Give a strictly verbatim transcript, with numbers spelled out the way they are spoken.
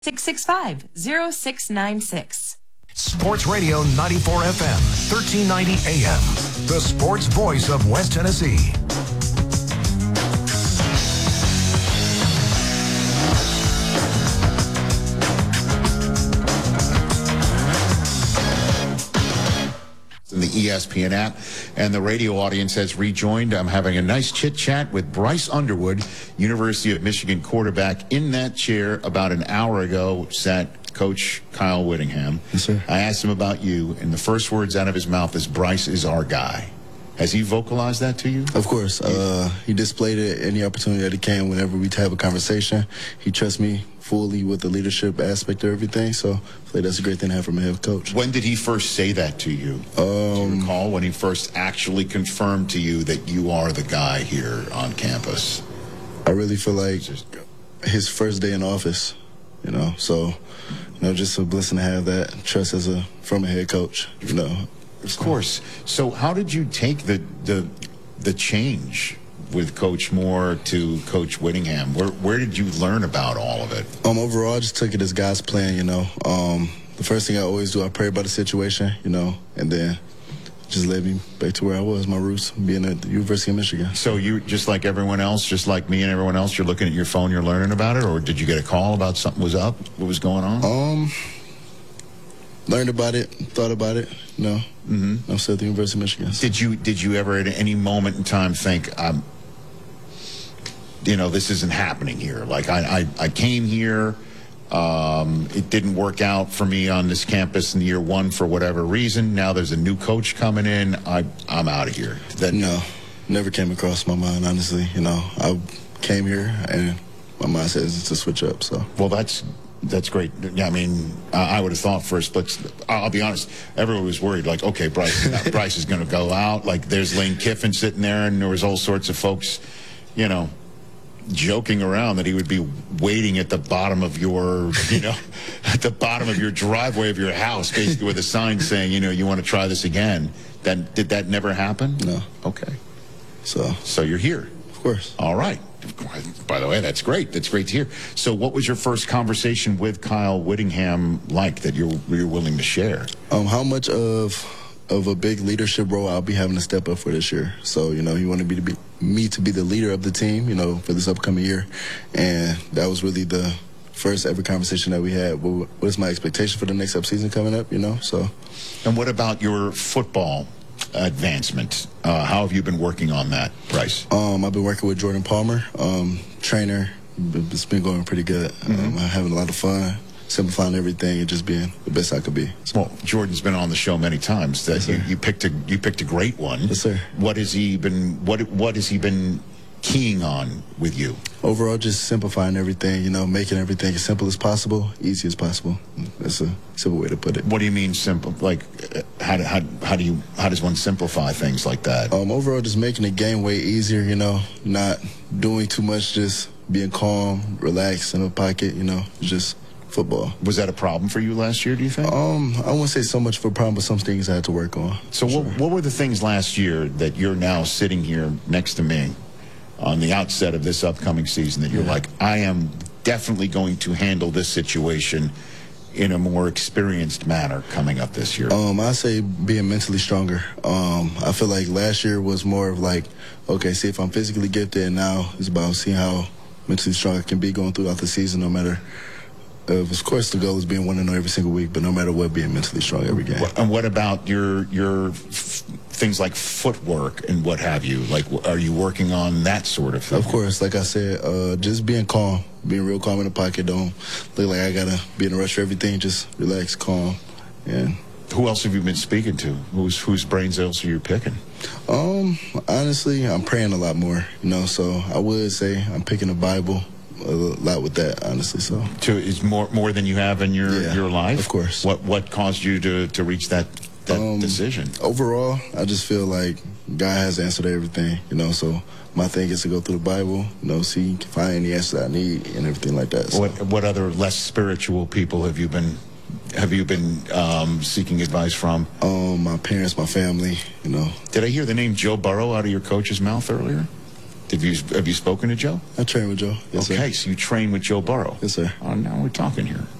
six six five, zero six nine six. Sports Radio ninety-four F M, thirteen ninety A M. The sports voice of West Tennessee. In the E S P N app, and the radio audience has rejoined. I'm having a nice chit chat with Bryce Underwood, University of Michigan quarterback. In that chair about an hour ago sat Coach Kyle Whittingham. Yes, sir. I asked him about you, and the first words out of his mouth is, Bryce is our guy. Has he vocalized that to you? Of course. Uh, he displayed it any opportunity that he can whenever we have a conversation. He trusts me fully with the leadership aspect of everything, so I feel like that's a great thing to have from a head coach. When did he first say that to you? Um, Do you recall when he first actually confirmed to you that you are the guy here on campus? I really feel like his first day in office, you know, so, you know, just a blessing to have that trust as a from a head coach, you know. Of course. So how did you take the the the change with Coach Moore to Coach Whittingham? Where where did you learn about all of it? Um, overall, I just took it as God's plan, you know. Um, the first thing I always do, I pray about the situation, you know, and then just led me back to where I was, my roots, being at the University of Michigan. So you, just like everyone else, just like me and everyone else, you're looking at your phone, you're learning about it, or did you get a call about something was up? What was going on? Um, learned about it, thought about it, you know. Mm-hmm. I'm still at the University of Michigan. Did you did you ever at any moment in time think, um, you know, this isn't happening here? Like, I, I, I came here, um, it didn't work out for me on this campus in year one for whatever reason. Now there's a new coach coming in. I, I'm out of here. That, No, never came across my mind, honestly. You know, I came here and my mind says it's a switch up, so. Well, that's that's great. I mean, I would have thought for a split. I'll be honest. Everyone was worried, like, okay, Bryce, Bryce is going to go out. Like, there's Lane Kiffin sitting there, and there was all sorts of folks, you know, joking around that he would be waiting at the bottom of your, you know, at the bottom of your driveway of your house, basically with a sign saying, you know, you want to try this again. That did that never happen? No. Okay. So. So you're here. Of course. All right. By the way, that's great. That's great to hear. So what was your first conversation with Kyle Whittingham like that you're, you're willing to share? Um, how much of of a big leadership role I'll be having to step up for this year. So, you know, he wanted me to be, me to be the leader of the team, you know, for this upcoming year. And that was really the first ever conversation that we had. What, what is my expectation for the next up season coming up, you know? So. And what about your football advancement? Uh, how have you been working on that, Bryce? Um, I've been working with Jordan Palmer, um, trainer. It's been going pretty good. Mm-hmm. um, I'm having a lot of fun, simplifying everything and just being the best I could be. So. Well, Jordan's been on the show many times. That Yes, you, sir. you picked a you picked a great one. Yes, sir. What has he been? What what has he been keying on with you? Overall, just simplifying everything, you know, making everything as simple as possible, easy as possible. That's a simple way to put it. What do you mean simple? Like, uh, how do, how, how do you how does one simplify things like that? Um, overall, just making the game way easier, you know, not doing too much, just being calm, relaxed in the pocket, you know, just football. Was that a problem for you last year, do you think? Um, I won't say so much of a problem, but some things I had to work on. So what, Sure. what were the things last year that you're now sitting here next to me on the outset of this upcoming season that you're Yeah. like, I am definitely going to handle this situation in a more experienced manner coming up this year? Um, I say being mentally stronger. Um, I feel like last year was more of like, okay, see if I'm physically gifted, and now it's about seeing how mentally strong I can be going throughout the season, no matter. Uh, of course, the goal is being one to know every single week, but no matter what, being mentally strong every game. And what about your your f- things like footwork and what have you? Like, are you working on that sort of thing? Of course, like I said, uh, just being calm, being real calm in the pocket. Don't look like I gotta be in a rush for everything. Just relax, calm, and. Who else have you been speaking to? Whose whose brains else are you picking? Um, honestly, I'm praying a lot more, you know. So I would say I'm picking the Bible a lot with that, honestly. So To is more more than you have in your Yeah, your life. of course. What what caused you to to reach that that Um, decision? Overall, I just feel like God has answered everything, you know. So my thing is to go through the Bible, you know, see, find any answer that I need and everything like that. So. What what other less spiritual people have you been have you been um, seeking advice from? Um, my parents, my family, you know. Did I hear the name Joe Burrow out of your coach's mouth earlier? Did you have you spoken to Joe? I train with Joe. Yes, okay, sir. so you train with Joe Burrow. Yes, sir. Oh, now we're talking here.